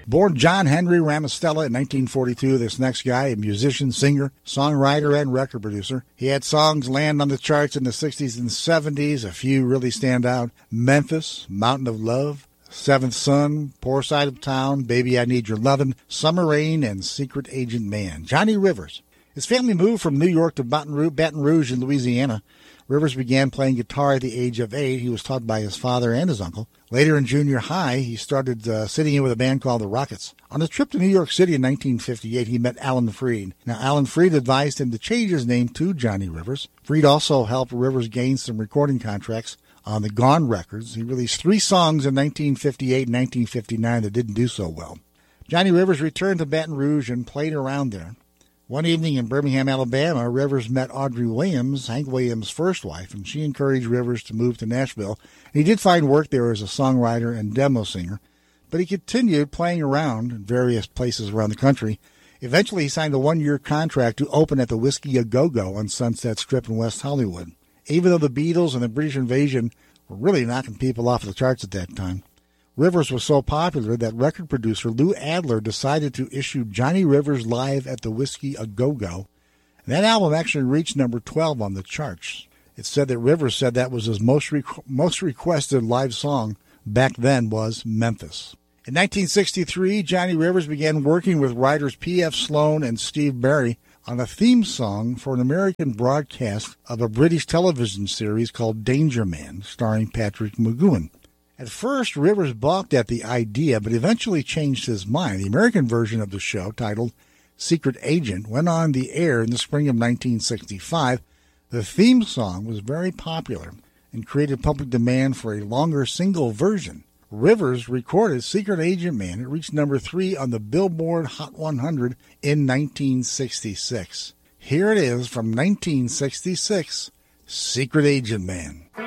Born John Henry Ramostella in 1942, this next guy, a musician, singer, songwriter, and record producer. He had songs land on the charts in the 60s and 70s. A few really stand out. Memphis, Mountain of Love, Seventh Son, Poor Side of Town, Baby I Need Your Lovin', Summer Rain, and Secret Agent Man. Johnny Rivers. His family moved from New York to Baton Rouge in Louisiana. Rivers began playing guitar at the age of 8. He was taught by his father and his uncle. Later in junior high, he started sitting in with a band called the Rockets. On a trip to New York City in 1958, he met Alan Freed. Now, Alan Freed advised him to change his name to Johnny Rivers. Freed also helped Rivers gain some recording contracts on the Gone Records. He released 3 songs in 1958 and 1959 that didn't do so well. Johnny Rivers returned to Baton Rouge and played around there. One evening in Birmingham, Alabama, Rivers met Audrey Williams, Hank Williams' first wife, and she encouraged Rivers to move to Nashville. And he did find work there as a songwriter and demo singer, but he continued playing around in various places around the country. Eventually, he signed a 1-year contract to open at the Whiskey A Go-Go on Sunset Strip in West Hollywood. Even though the Beatles and the British Invasion were really knocking people off the charts at that time, Rivers was so popular that record producer Lou Adler decided to issue Johnny Rivers Live at the Whiskey A Go-Go. And that album actually reached number 12 on the charts. It's said that Rivers said that was his most requested live song back then was Memphis. In 1963, Johnny Rivers began working with writers P.F. Sloan and Steve Barry on a theme song for an American broadcast of a British television series called Danger Man, starring Patrick McGoohan. At first, Rivers balked at the idea, but eventually changed his mind. The American version of the show, titled Secret Agent, went on the air in the spring of 1965. The theme song was very popular and created public demand for a longer single version. Rivers recorded Secret Agent Man. It reached number 3 on the Billboard Hot 100 in 1966. Here it is from 1966, Secret Agent Man.